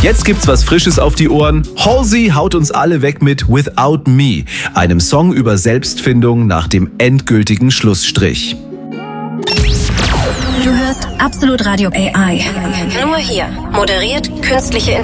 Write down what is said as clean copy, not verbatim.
Jetzt gibt's was Frisches auf die Ohren. Halsey haut uns alle weg mit Without Me, einem Song über Selbstfindung nach dem endgültigen Schlussstrich. Du hörst Absolut Radio AI. Nur hier. Moderiert künstliche Intelligenz.